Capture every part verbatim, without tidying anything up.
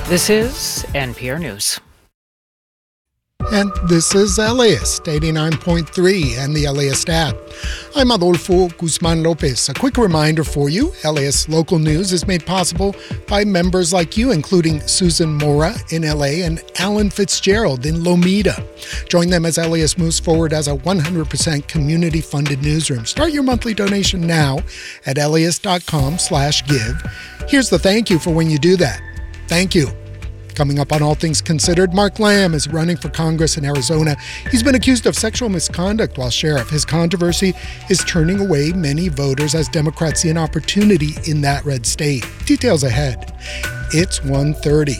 This is N P R News. And this is LAist eighty-nine point three and the LAist app. I'm Adolfo Guzman Lopez. A quick reminder for you, LAist local news is made possible by members like you, including Susan Mora in L A and Alan Fitzgerald in Lomita. Join them as LAist moves forward as a one hundred percent community-funded newsroom. Start your monthly donation now at LAist.com slash give. Here's the thank you for when you do that. Thank you. Coming up on All Things Considered, Mark Lamb is running for Congress in Arizona. He's been accused of sexual misconduct while sheriff. His controversy is turning away many voters as Democrats see an opportunity in that red state. Details ahead. It's one thirty.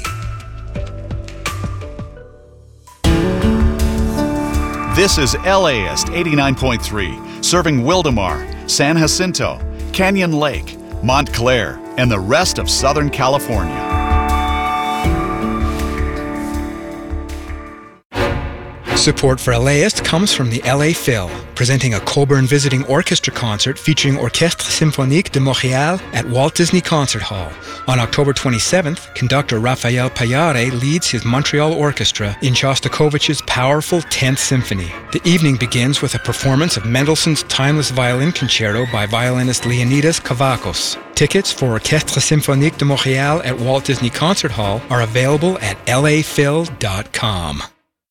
This is LAist eighty-nine point three, serving Wildomar, San Jacinto, Canyon Lake, Montclair, and the rest of Southern California. Support for LAist comes from the L A Phil, presenting a Coburn Visiting Orchestra concert featuring Orchestre Symphonique de Montréal at Walt Disney Concert Hall. On October twenty-seventh, conductor Rafael Payare leads his Montreal Orchestra in Shostakovich's powerful tenth Symphony. The evening begins with a performance of Mendelssohn's Timeless Violin Concerto by violinist Leonidas Kavakos. Tickets for Orchestre Symphonique de Montréal at Walt Disney Concert Hall are available at L A phil dot com.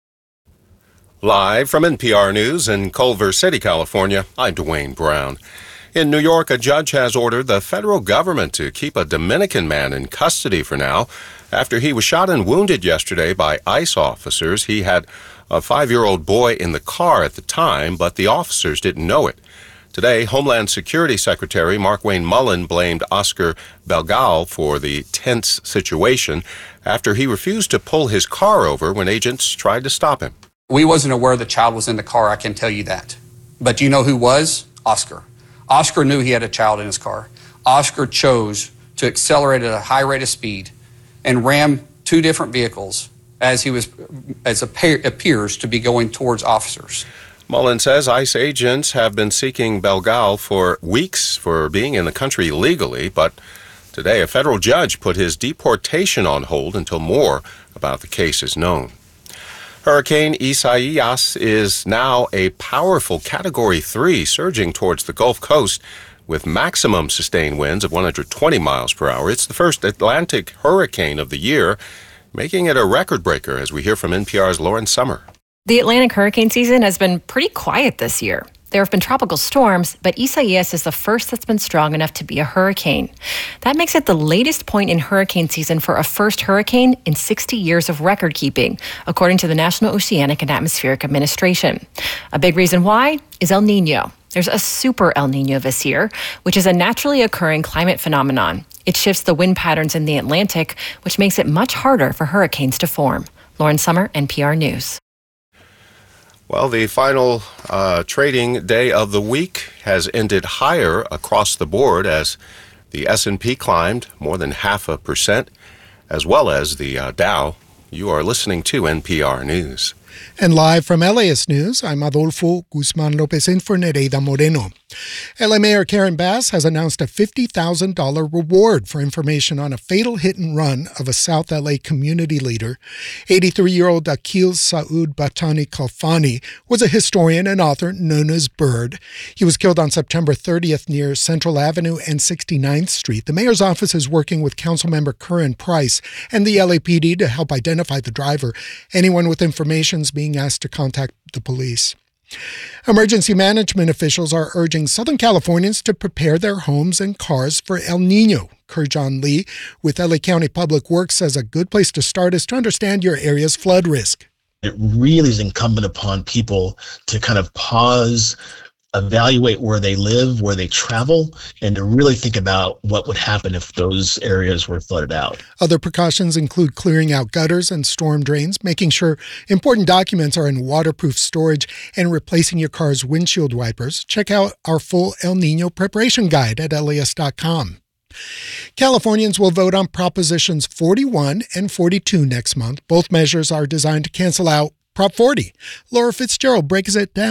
Live from N P R News in Culver City, California, I'm Dwayne Brown. In New York, a judge has ordered the federal government to keep a Dominican man in custody for now after he was shot and wounded yesterday by ICE officers. He had a five-year-old boy in the car at the time, but the officers didn't know it. Today, Homeland Security Secretary Markwayne Mullin blamed Oscar Belgal for the tense situation after he refused to pull his car over when agents tried to stop him. We wasn't aware the child was in the car, I can tell you that. But you know who was? Oscar. Oscar knew he had a child in his car. Oscar chose to accelerate at a high rate of speed and ram two different vehicles as he was, as appears to be going towards officers. Mullin says ICE agents have been seeking Belgal for weeks for being in the country illegally, but today a federal judge put his deportation on hold until more about the case is known. Hurricane Isaias is now a powerful Category three surging towards the Gulf Coast with maximum sustained winds of one hundred twenty miles per hour. It's the first Atlantic hurricane of the year, making it a record breaker, as we hear from N P R's Lauren Summer. The Atlantic hurricane season has been pretty quiet this year. There have been tropical storms, but Isaias is the first that's been strong enough to be a hurricane. That makes it the latest point in hurricane season for a first hurricane in sixty years of record keeping, according to the National Oceanic and Atmospheric Administration. A big reason why is El Nino. There's a super El Nino this year, which is a naturally occurring climate phenomenon. It shifts the wind patterns in the Atlantic, which makes it much harder for hurricanes to form. Lauren Summer, N P R News. Well, the final uh, trading day of the week has ended higher across the board as the S and P climbed more than half a percent, as well as the uh, Dow. You are listening to N P R News. And live from LAist News, I'm Adolfo Guzman Lopez in for Nereida Moreno. L A Mayor Karen Bass has announced a fifty thousand dollars reward for information on a fatal hit and run of a South L A community leader. eighty-three-year-old Akil Saud Batani Kalfani was a historian and author known as Bird. He was killed on September thirtieth near Central Avenue and sixty-ninth Street. The mayor's office is working with Councilmember Curran Price and the L A P D to help identify the driver. Anyone with information is being asked to contact the police. Emergency management officials are urging Southern Californians to prepare their homes and cars for El Nino. Kerjon Lee with L A County Public Works says a good place to start is to understand your area's flood risk. It really is incumbent upon people to kind of pause, evaluate where they live, where they travel, and to really think about what would happen if those areas were flooded out. Other precautions include clearing out gutters and storm drains, making sure important documents are in waterproof storage, and replacing your car's windshield wipers. Check out our full El Nino preparation guide at L A S dot com. Californians will vote on Propositions forty-one and forty-two next month. Both measures are designed to cancel out Prop forty. Laura Fitzgerald breaks it down.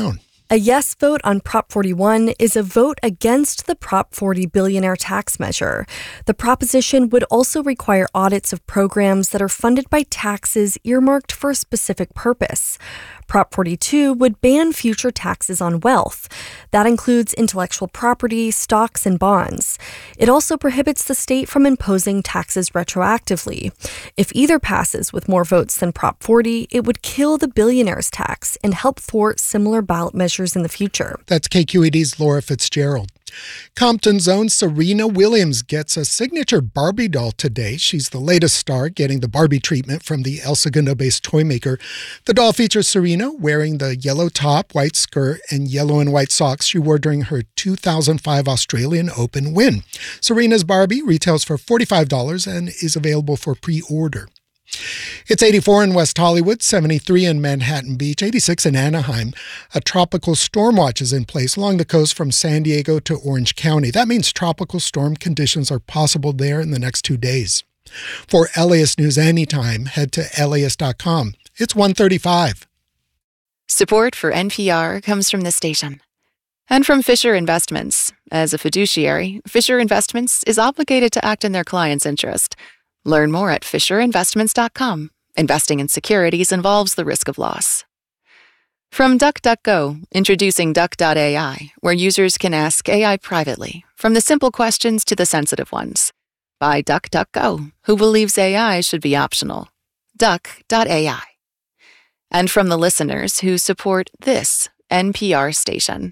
A yes vote on Prop forty-one is a vote against the Prop forty billionaire tax measure. The proposition would also require audits of programs that are funded by taxes earmarked for a specific purpose. Prop forty-two would ban future taxes on wealth. That includes intellectual property, stocks, and bonds. It also prohibits the state from imposing taxes retroactively. If either passes with more votes than Prop forty, it would kill the billionaire's tax and help thwart similar ballot measures in the future. That's K Q E D's Laura Fitzgerald. Compton's own Serena Williams gets a signature Barbie doll today. She's the latest star getting the Barbie treatment from the El Segundo-based toy maker. The doll features Serena wearing the yellow top, white skirt, and yellow and white socks she wore during her two thousand five Australian Open win. Serena's Barbie retails for forty-five dollars and is available for pre-order. It's eighty-four in West Hollywood, seventy-three in Manhattan Beach, eighty-six in Anaheim. A tropical storm watch is in place along the coast from San Diego to Orange County. That means tropical storm conditions are possible there in the next two days. For L A S News Anytime, head to L A S dot com. It's one thirty-five. Support for N P R comes from this station. And from Fisher Investments. As a fiduciary, Fisher Investments is obligated to act in their client's interest. Learn more at Fisher Investments dot com. Investing in securities involves the risk of loss. From DuckDuckGo, introducing Duck dot A I, where users can ask A I privately, from the simple questions to the sensitive ones. By DuckDuckGo, who believes A I should be optional. Duck dot A I. And from the listeners who support this N P R station.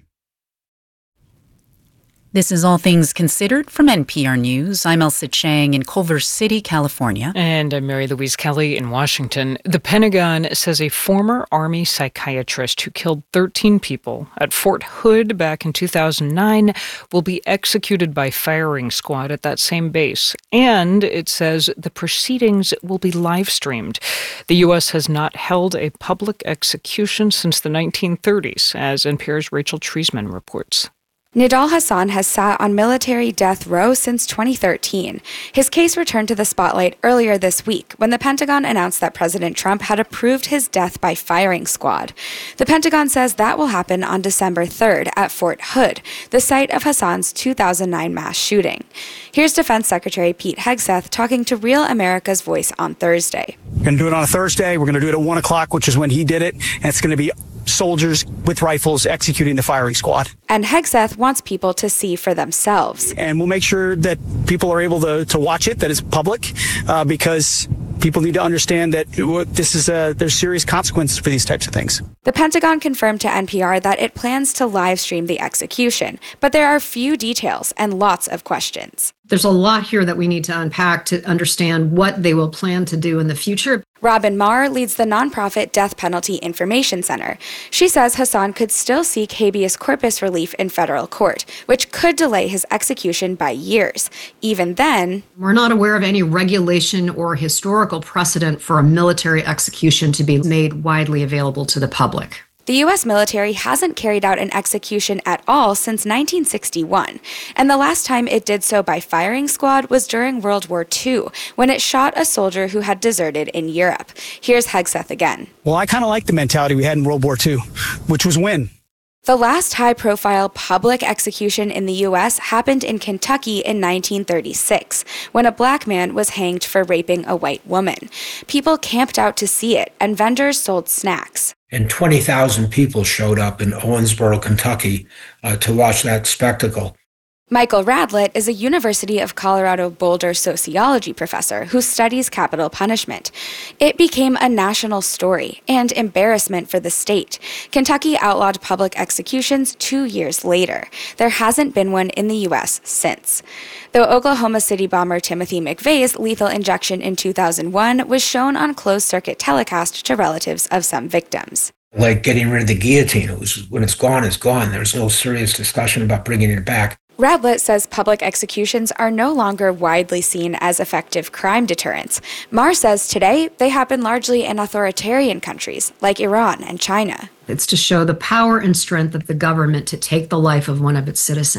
This is All Things Considered from N P R News. I'm Elsa Chang in Culver City, California. And I'm Mary Louise Kelly in Washington. The Pentagon says a former Army psychiatrist who killed thirteen people at Fort Hood back in two thousand nine will be executed by firing squad at that same base. And it says the proceedings will be live streamed. The U S has not held a public execution since the nineteen thirties, as N P R's Rachel Treisman reports. Nidal Hasan has sat on military death row since twenty thirteen. His case returned to the spotlight earlier this week when the Pentagon announced that President Trump had approved his death by firing squad. The Pentagon says that will happen on December third at Fort Hood, the site of Hasan's two thousand nine mass shooting. Here's Defense Secretary Pete Hegseth talking to Real America's Voice on Thursday. We're going to do it on a Thursday. We're going to do it at one o'clock, which is when he did it, and it's going to be soldiers with rifles executing the firing squad. And Hegseth wants people to see for themselves. And we'll make sure that people are able to, to watch it, that it's public, uh, because people need to understand that this is a, there's serious consequences for these types of things. The Pentagon confirmed to N P R that it plans to live stream the execution, but there are few details and lots of questions. There's a lot here that we need to unpack to understand what they will plan to do in the future. Robin Marr leads the nonprofit Death Penalty Information Center. She says Hasan could still seek habeas corpus relief in federal court, which could delay his execution by years. Even then, we're not aware of any regulation or historical precedent for a military execution to be made widely available to the public. The U S military hasn't carried out an execution at all since nineteen sixty-one, and the last time it did so by firing squad was during World War Two, when it shot a soldier who had deserted in Europe. Here's Hegseth again. Well, I kind of like the mentality we had in World War Two, which was win. The last high-profile public execution in the U S happened in Kentucky in nineteen thirty-six, when a black man was hanged for raping a white woman. People camped out to see it, and vendors sold snacks. And twenty thousand people showed up in Owensboro, Kentucky, uh, to watch that spectacle. Michael Radlett is a University of Colorado Boulder sociology professor who studies capital punishment. It became a national story and embarrassment for the state. Kentucky outlawed public executions two years later. There hasn't been one in the U S since. Though Oklahoma City bomber Timothy McVeigh's lethal injection in two thousand one was shown on closed-circuit telecast to relatives of some victims. Like getting rid of the guillotine. It was, when it's gone, it's gone. There's no serious discussion about bringing it back. Radlett says public executions are no longer widely seen as effective crime deterrents. Marr says today they happen largely in authoritarian countries like Iran and China. It's to show the power and strength of the government to take the life of one of its citizens.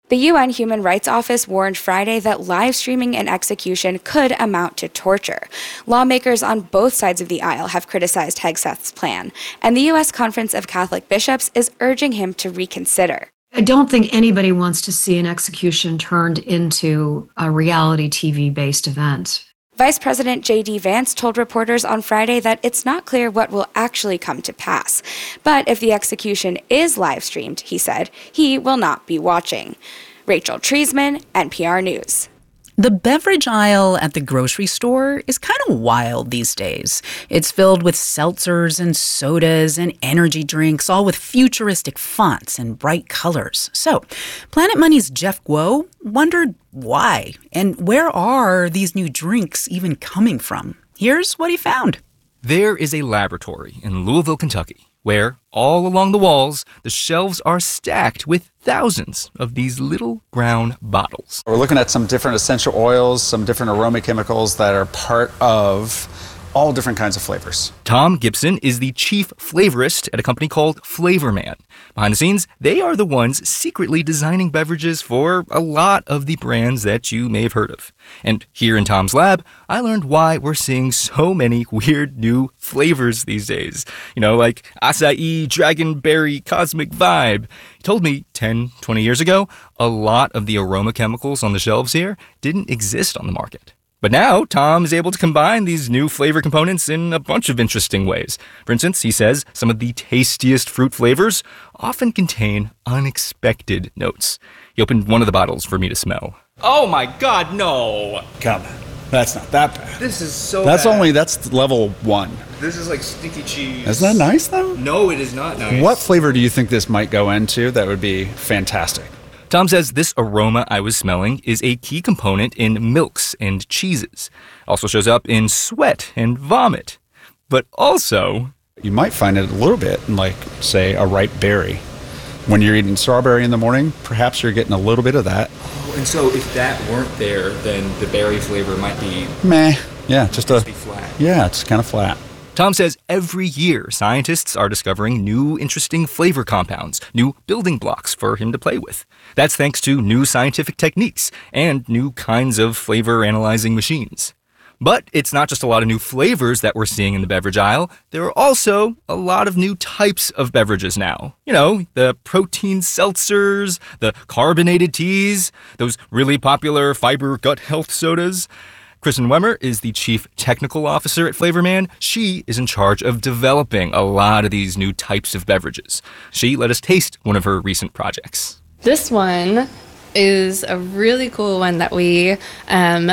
The U N Human Rights Office warned Friday that live streaming an execution could amount to torture. Lawmakers on both sides of the aisle have criticized Hegseth's plan, and the U S Conference of Catholic Bishops is urging him to reconsider. I don't think anybody wants to see an execution turned into a reality T V-based event. Vice President J D Vance told reporters on Friday that it's not clear what will actually come to pass. But if the execution is live-streamed, he said, he will not be watching. Rachel Treisman, N P R News. The beverage aisle at the grocery store is kind of wild these days. It's filled with seltzers and sodas and energy drinks, all with futuristic fonts and bright colors. So, Planet Money's Jeff Guo wondered why and where are these new drinks even coming from? Here's what he found. There is a laboratory in Louisville, Kentucky, where all along the walls, the shelves are stacked with thousands of these little brown bottles. We're looking at some different essential oils, some different aroma chemicals that are part of all different kinds of flavors. Tom Gibson is the chief flavorist at a company called Flavor Man. Behind the scenes, they are the ones secretly designing beverages for a lot of the brands that you may have heard of. And here in Tom's lab, I learned why we're seeing so many weird new flavors these days. You know, like acai, dragonberry, cosmic vibe. He told me ten, twenty years ago, a lot of the aroma chemicals on the shelves here didn't exist on the market. But now, Tom is able to combine these new flavor components in a bunch of interesting ways. For instance, he says some of the tastiest fruit flavors often contain unexpected notes. He opened one of the bottles for me to smell. Oh my God, no! Come on, that's not that bad. This is so That's bad. only, that's level one. This is like stinky cheese. Isn't that nice, though? No, it is not nice. What flavor do you think this might go into that would be fantastic? Tom says this aroma I was smelling is a key component in milks and cheeses. Also shows up in sweat and vomit. But also, you might find it a little bit in, like, say, a ripe berry. When you're eating strawberry in the morning, perhaps you're getting a little bit of that. Oh, and so if that weren't there, then the berry flavor might be... Meh. Yeah, just a... be flat. Yeah, it's kind of flat. Tom says every year scientists are discovering new interesting flavor compounds, new building blocks for him to play with. That's thanks to new scientific techniques and new kinds of flavor analyzing machines. But it's not just a lot of new flavors that we're seeing in the beverage aisle. There are also a lot of new types of beverages now. You know, the protein seltzers, the carbonated teas, those really popular fiber gut health sodas. Kristen Wemmer is the chief technical officer at Flavor Man. She is in charge of developing a lot of these new types of beverages. She let us taste one of her recent projects. This one is a really cool one that we um,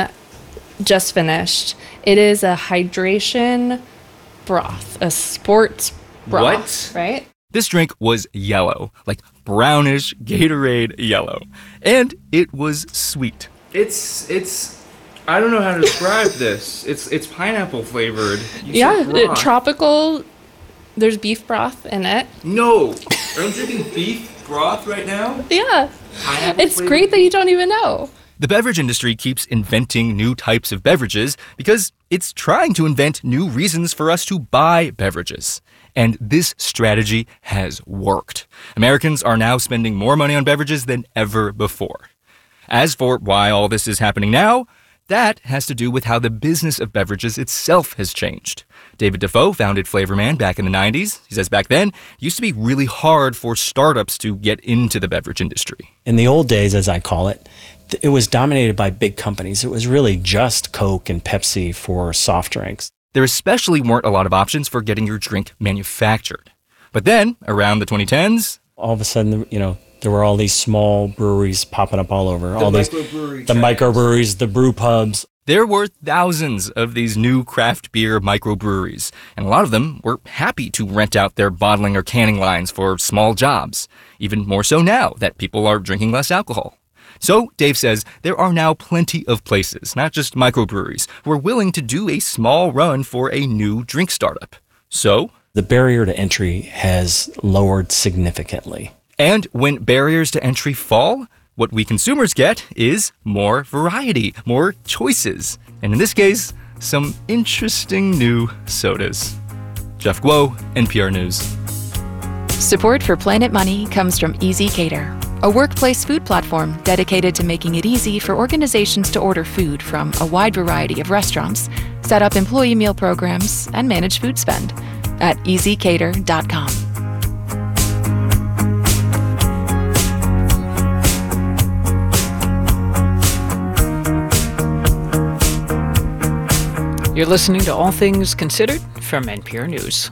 just finished. It is a hydration broth, a sports broth, What? right? This drink was yellow, like brownish Gatorade yellow. And it was sweet. It's, it's... I don't know how to describe this. It's it's pineapple flavored. You Yeah, said it- broth. tropical. There's beef broth in it. No! Are you drinking beef broth right now? Yeah. Pineapple It's flavored great that you don't even know. The beverage industry keeps inventing new types of beverages because it's trying to invent new reasons for us to buy beverages. And this strategy has worked. Americans are now spending more money on beverages than ever before. As for why all this is happening now, that has to do with how the business of beverages itself has changed. David Defoe founded Flavor Man back in the nineties. He says back then, it used to be really hard for startups to get into the beverage industry. In the old days, as I call it, th- it was dominated by big companies. It was really just Coke and Pepsi for soft drinks. There especially weren't a lot of options for getting your drink manufactured. But then, around the twenty tens... All of a sudden, you know, there were all these small breweries popping up all over. The all these, microbrewery the giants. microbreweries, the brew pubs. There were thousands of these new craft beer microbreweries, and a lot of them were happy to rent out their bottling or canning lines for small jobs, even more so now that people are drinking less alcohol. So, Dave says, there are now plenty of places, not just microbreweries, who are willing to do a small run for a new drink startup. So, The barrier to entry has lowered significantly. And when barriers to entry fall, what we consumers get is more variety, more choices, and in this case, some interesting new sodas. Jeff Guo, N P R News. Support for Planet Money comes from Easy Cater. a workplace food platform dedicated to making it easy for organizations to order food from a wide variety of restaurants, set up employee meal programs, and manage food spend at easy cater dot com. You're listening to All Things Considered from N P R News.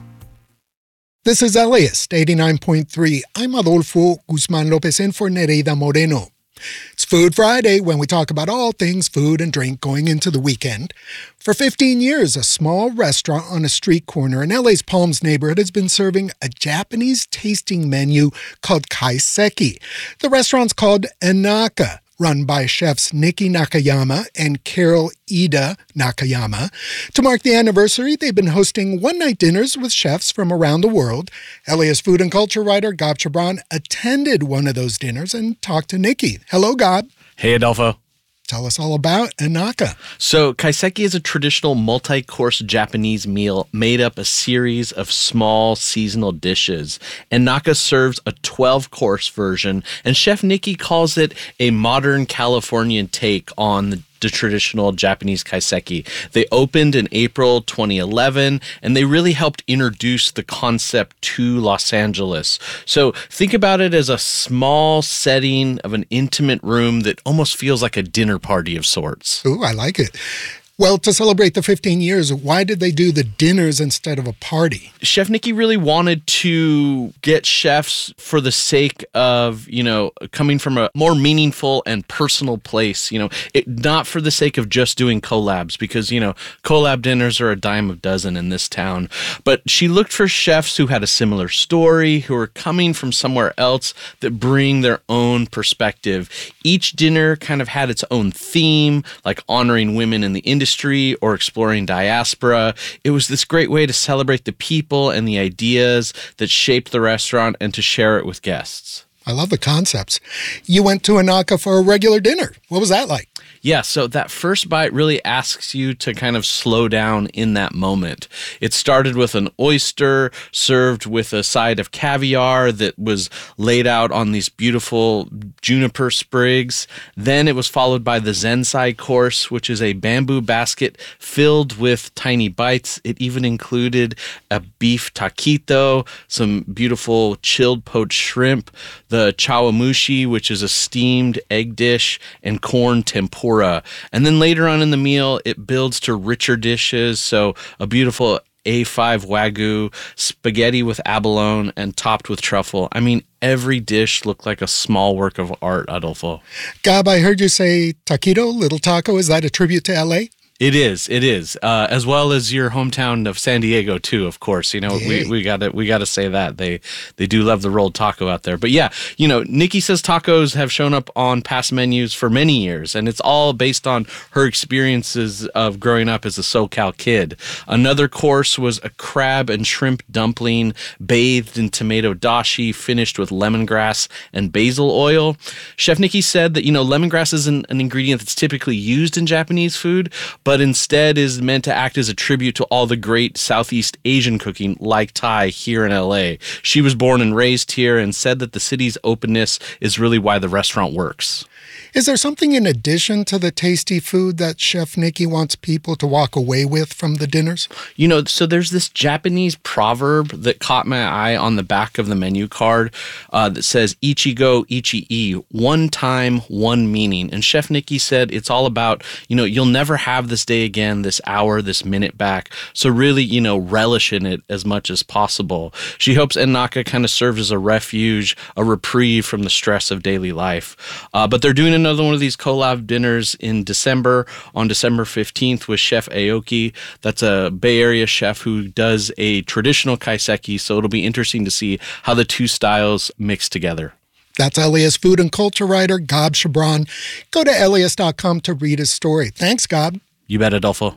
This is Elias, eighty-nine point three. I'm Adolfo Guzman Lopez in for Nereida Moreno. It's Food Friday, when we talk about all things food and drink going into the weekend. For fifteen years, a small restaurant on a street corner in L A's Palms neighborhood has been serving a Japanese tasting menu called kaiseki. The restaurant's called Enaka, run by chefs Nikki Nakayama and Carol Ida Nakayama. To mark the anniversary, they've been hosting one-night dinners with chefs from around the world. L A's food and culture writer Gab Chabran attended one of those dinners and talked to Nikki. Hello, Gab. Hey, Adolfo. Tell us all about Enaka. So, kaiseki is a traditional multi-course Japanese meal made up a series of small seasonal dishes. Enaka serves a twelve-course version, and Chef Nikki calls it a modern Californian take on the the traditional Japanese kaiseki. They opened in April twenty eleven, and they really helped introduce the concept to Los Angeles. So think about it as a small setting of an intimate room that almost feels like a dinner party of sorts. Ooh, I like it. Well, to celebrate the fifteen years, why did they do the dinners instead of a party? Chef Nikki really wanted to get chefs for the sake of, you know, coming from a more meaningful and personal place, you know, it, not for the sake of just doing collabs, because, you know, collab dinners are a dime a dozen in this town. But she looked for chefs who had a similar story, who are coming from somewhere else, that bring their own perspective. Each dinner kind of had its own theme, like honoring women in the industry or exploring diaspora. It was this great way to celebrate the people and the ideas that shaped the restaurant and to share it with guests. I love the concepts. You went to Enaka for a regular dinner. What was that like? Yeah, so that first bite really asks you to kind of slow down in that moment. It started with an oyster served with a side of caviar that was laid out on these beautiful juniper sprigs. Then it was followed by the Zensai course, which is a bamboo basket filled with tiny bites. It even included a beef taquito, some beautiful chilled poached shrimp, the chawamushi, which is a steamed egg dish, and corn tempura. And then later on in the meal, it builds to richer dishes. So a beautiful A five Wagyu, spaghetti with abalone, and topped with truffle. I mean, every dish looked like a small work of art, Adolfo. Gab, I heard you say taquito, little taco. Is that a tribute to L A? It is, it is, uh, as well as your hometown of San Diego too. Of course, you know we we got to we got to say that they they do love the rolled taco out there. But yeah, you know, Nikki says tacos have shown up on past menus for many years, and it's all based on her experiences of growing up as a SoCal kid. Another course was a crab and shrimp dumpling bathed in tomato dashi, finished with lemongrass and basil oil. Chef Nikki said that you know lemongrass isn't an ingredient that's typically used in Japanese food, but but instead is meant to act as a tribute to all the great Southeast Asian cooking like Thai here in L A. She was born and raised here and said that the city's openness is really why the restaurant works. Is there something in addition to the tasty food that Chef Nikki wants people to walk away with from the dinners? You know, so there's this Japanese proverb that caught my eye on the back of the menu card uh, that says, Ichigo Ichi-e, one time, one meaning. And Chef Nikki said it's all about, you know, you'll never have this day again, this hour, this minute back. So really, you know, relish in it as much as possible. She hopes Enaka kind of serves as a refuge, a reprieve from the stress of daily life. Uh, but they're doing another one of these collab dinners in December, on December fifteenth with Chef Aoki. That's a Bay Area chef who does a traditional kaiseki, so it'll be interesting to see how the two styles mix together. That's Elias food and culture writer Gab Chabran. Go to Elias dot com to read his story. Thanks, Gab. You bet, Adolfo.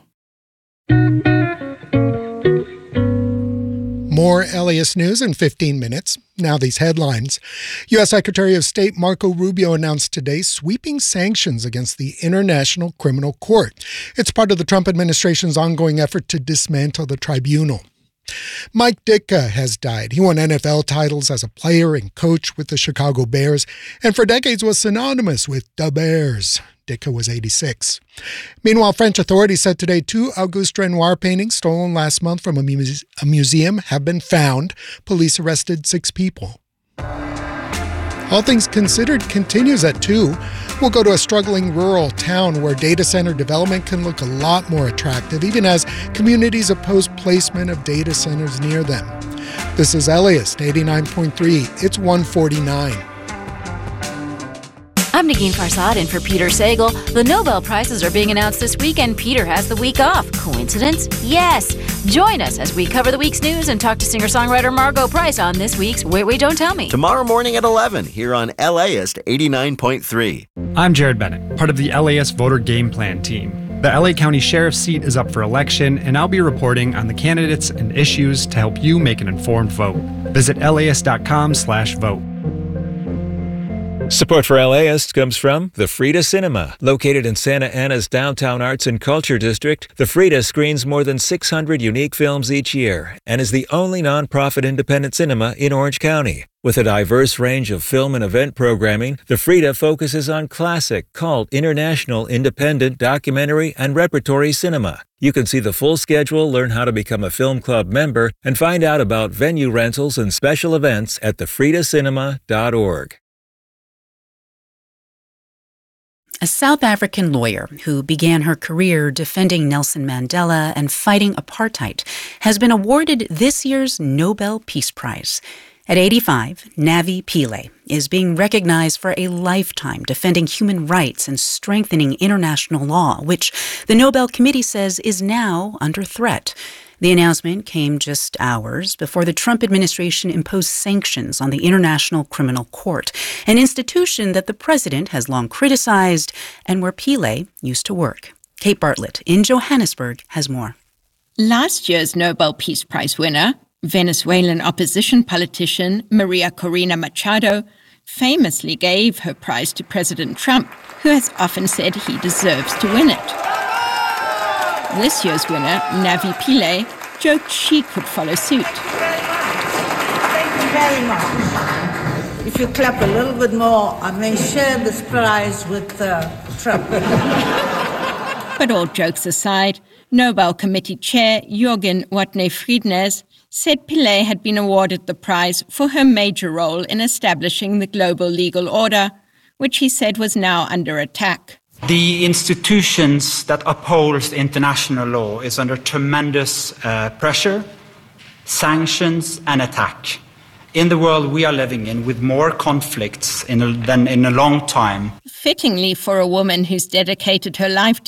More Elias news in fifteen minutes. Now these headlines. U S Secretary of State Marco Rubio announced today sweeping sanctions against the International Criminal Court. It's part of the Trump administration's ongoing effort to dismantle the tribunal. Mike Ditka has died. He won N F L titles as a player and coach with the Chicago Bears, and for decades was synonymous with the Bears. Ditka was eighty-six. Meanwhile, French authorities said today two Auguste Renoir paintings stolen last month from a, muse- a museum have been found. Police arrested six people. All Things Considered continues at two. We'll go to a struggling rural town where data center development can look a lot more attractive, even as communities oppose placement of data centers near them. This is Elias, eighty-nine point three. It's one forty-nine. I'm Negin Farsad in for Peter Sagal. The Nobel Prizes are being announced this week, and Peter has the week off. Coincidence? Yes. Join us as we cover the week's news and talk to singer-songwriter Margot Price on this week's Wait, Wait, Don't Tell Me. Tomorrow morning at eleven here on L A ist eighty-nine point three. I'm Jared Bennett, part of the L A ist Voter Game Plan team. The L A County Sheriff's seat is up for election, and I'll be reporting on the candidates and issues to help you make an informed vote. Visit laist.com slash vote. Support for LAist comes from the Frida Cinema. Located in Santa Ana's downtown arts and culture district, the Frida screens more than six hundred unique films each year and is the only nonprofit independent cinema in Orange County. With a diverse range of film and event programming, the Frida focuses on classic, cult, international, independent, documentary, and repertory cinema. You can see the full schedule, learn how to become a film club member, and find out about venue rentals and special events at the frida cinema dot org. A South African lawyer who began her career defending Nelson Mandela and fighting apartheid has been awarded this year's Nobel Peace Prize. At eighty-five, Navi Pillay is being recognized for a lifetime defending human rights and strengthening international law, which the Nobel Committee says is now under threat. The announcement came just hours before the Trump administration imposed sanctions on the International Criminal Court, an institution that the president has long criticized and where Pillay used to work. Kate Bartlett in Johannesburg has more. Last year's Nobel Peace Prize winner, Venezuelan opposition politician Maria Corina Machado, famously gave her prize to President Trump, who has often said he deserves to win it. This year's winner, Navi Pillay, joked she could follow suit. Thank you very much. If you clap a little bit more, I may share this prize with uh, Trump. But all jokes aside, Nobel Committee Chair Jürgen Watne-Friednes said Pillay had been awarded the prize for her major role in establishing the global legal order, which he said was now under attack. The institutions that uphold international law is under tremendous uh, pressure, sanctions and attack. In the world we are living in, with more conflicts in a, than in a long time. Fittingly for a woman who's dedicated her life